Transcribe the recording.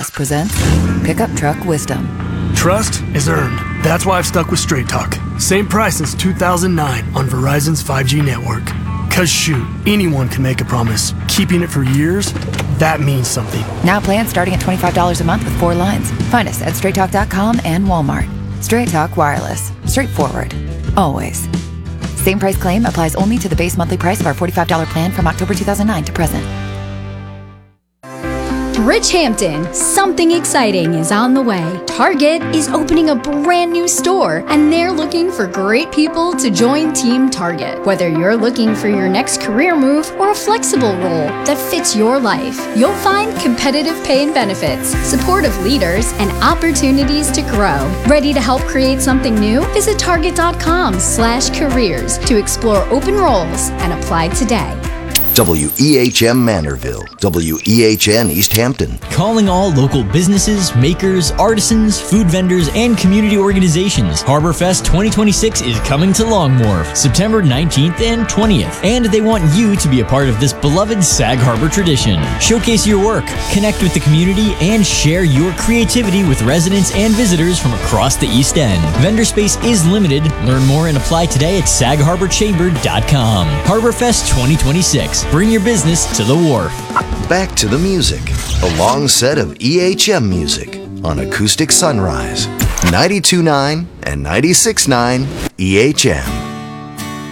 Wireless presents Pickup Truck Wisdom. Trust is earned. That's why I've stuck with Straight Talk. Same price since 2009 on Verizon's 5G network. Cause shoot, anyone can make a promise. Keeping it for years, that means something. Now plans starting at $25 a month with 4 lines. Find us at straighttalk.com and Walmart. Straight Talk Wireless. Straightforward. Always. Same price claim applies only to the base monthly price of our $45 plan from October 2009 to present. Rich Hampton, something exciting is on the way. Target is opening a brand new store, and they're looking for great people to join Team Target. Whether you're looking for your next career move or a flexible role that fits your life, you'll find competitive pay and benefits, supportive leaders, and opportunities to grow. Ready to help create something new? Visit target.com/careers to explore open roles and apply today. WEHM Manorville, WEHN East Hampton. Calling all local businesses, makers, artisans, food vendors, and community organizations. HarborFest 2026 is coming to Longmorph, September 19th and 20th, and they want you to be a part of this beloved Sag Harbor tradition. Showcase your work, connect with the community, and share your creativity with residents and visitors from across the East End. Vendor space is limited. Learn more and apply today at sagharborchamber.com. HarborFest 2026. Bring your business to the wharf. Back to the music. A long set of EHM music on Acoustic Sunrise. 92.9 and 96.9 EHM.